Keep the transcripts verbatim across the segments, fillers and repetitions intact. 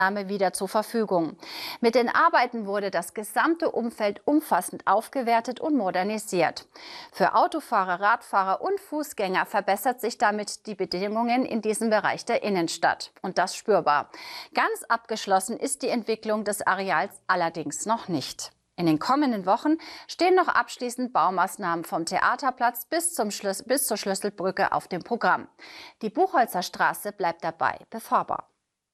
wieder zur Verfügung. Mit den Arbeiten wurde das gesamte Umfeld umfassend aufgewertet und modernisiert. Für Autofahrer, Radfahrer und Fußgänger verbessert sich damit die Bedingungen in diesem Bereich der Innenstadt. Und das spürbar. Ganz abgeschlossen ist die Entwicklung des Areals allerdings noch nicht. In den kommenden Wochen stehen noch abschließend Baumaßnahmen vom Theaterplatz bis, zum Schlüs- bis zur Schlüsselbrücke auf dem Programm. Die Buchholzer Straße bleibt dabei befahrbar.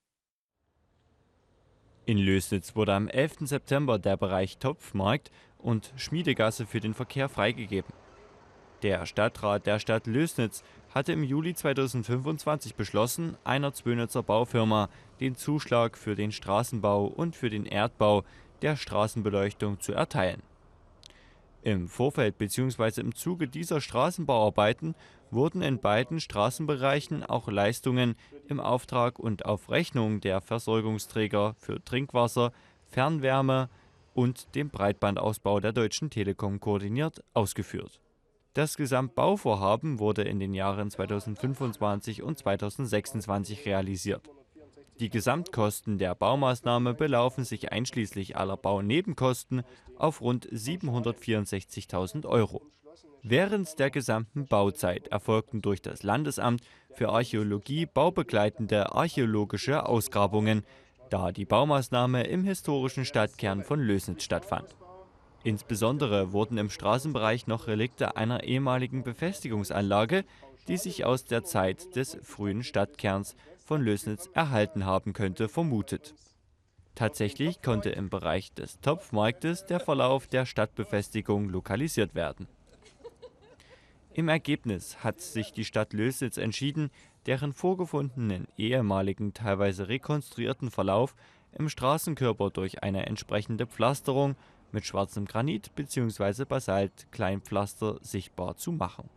In Lößnitz wurde am elften September der Bereich Topfmarkt und Schmiedegasse für den Verkehr freigegeben. Der Stadtrat der Stadt Lößnitz hatte im Juli zweitausendfünfundzwanzig beschlossen, einer Zwönitzer Baufirma den Zuschlag für den Straßenbau und für den Erdbau der Straßenbeleuchtung zu erteilen. Im Vorfeld bzw. im Zuge dieser Straßenbauarbeiten wurden in beiden Straßenbereichen auch Leistungen im Auftrag und auf Rechnung der Versorgungsträger für Trinkwasser, Fernwärme und den Breitbandausbau der Deutschen Telekom koordiniert ausgeführt. Das Gesamtbauvorhaben wurde in den Jahren zweitausendfünfundzwanzig und zweitausendsechsundzwanzig realisiert. Die Gesamtkosten der Baumaßnahme belaufen sich einschließlich aller Baunebenkosten auf rund siebenhundertvierundsechzigtausend Euro. Während der gesamten Bauzeit erfolgten durch das Landesamt für Archäologie baubegleitende archäologische Ausgrabungen, da die Baumaßnahme im historischen Stadtkern von Lößnitz stattfand. Insbesondere wurden im Straßenbereich noch Relikte einer ehemaligen Befestigungsanlage, die sich aus der Zeit des frühen Stadtkerns von Lößnitz erhalten haben könnte, vermutet. Tatsächlich konnte im Bereich des Topfmarktes der Verlauf der Stadtbefestigung lokalisiert werden. Im Ergebnis hat sich die Stadt Lößnitz entschieden, deren vorgefundenen ehemaligen, teilweise rekonstruierten Verlauf im Straßenkörper durch eine entsprechende Pflasterung mit schwarzem Granit bzw. Basalt-Kleinpflaster sichtbar zu machen.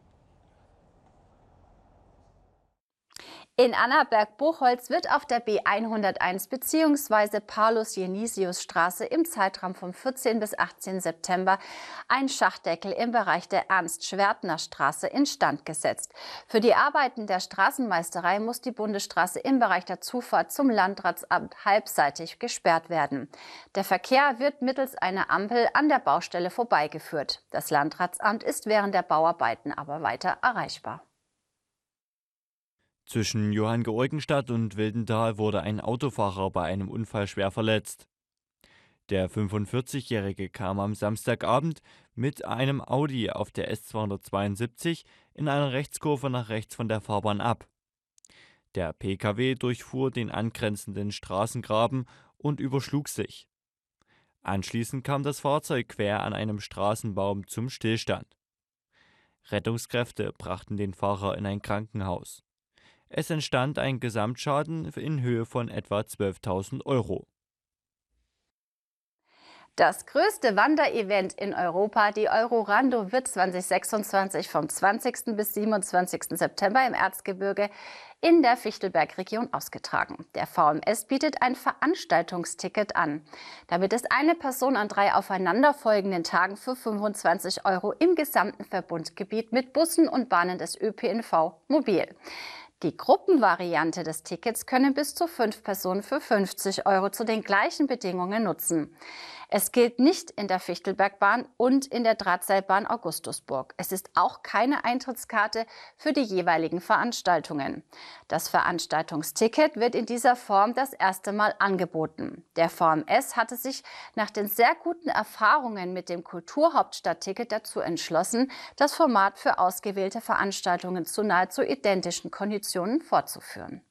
In Annaberg-Buchholz wird auf der B hunderteins bzw. Paulus-Jenisius-Straße im Zeitraum vom vierzehnten bis achtzehnten September ein Schachdeckel im Bereich der Ernst-Schwertner-Straße instand gesetzt. Für die Arbeiten der Straßenmeisterei muss die Bundesstraße im Bereich der Zufahrt zum Landratsamt halbseitig gesperrt werden. Der Verkehr wird mittels einer Ampel an der Baustelle vorbeigeführt. Das Landratsamt ist während der Bauarbeiten aber weiter erreichbar. Zwischen Johanngeorgenstadt und Wildental wurde ein Autofahrer bei einem Unfall schwer verletzt. Der fünfundvierzigjährige kam am Samstagabend mit einem Audi auf der S zweihundertzweiundsiebzig in einer Rechtskurve nach rechts von der Fahrbahn ab. Der P K W durchfuhr den angrenzenden Straßengraben und überschlug sich. Anschließend kam das Fahrzeug quer an einem Straßenbaum zum Stillstand. Rettungskräfte brachten den Fahrer in ein Krankenhaus. Es entstand ein Gesamtschaden in Höhe von etwa zwölftausend Euro. Das größte Wanderevent in Europa, die Eurorando, wird zweitausendsechsundzwanzig vom zwanzigsten bis siebenundzwanzigsten September im Erzgebirge in der Fichtelberg-Region ausgetragen. Der V M S bietet ein Veranstaltungsticket an. Damit ist eine Person an drei aufeinanderfolgenden Tagen für fünfundzwanzig Euro im gesamten Verbundgebiet mit Bussen und Bahnen des Ö P N V mobil. Die Gruppenvariante des Tickets können bis zu fünf Personen für fünfzig Euro zu den gleichen Bedingungen nutzen. Es gilt nicht in der Fichtelbergbahn und in der Drahtseilbahn Augustusburg. Es ist auch keine Eintrittskarte für die jeweiligen Veranstaltungen. Das Veranstaltungsticket wird in dieser Form das erste Mal angeboten. Der V M S hatte sich nach den sehr guten Erfahrungen mit dem Kulturhauptstadtticket dazu entschlossen, das Format für ausgewählte Veranstaltungen zu nahezu identischen Konditionen fortzuführen.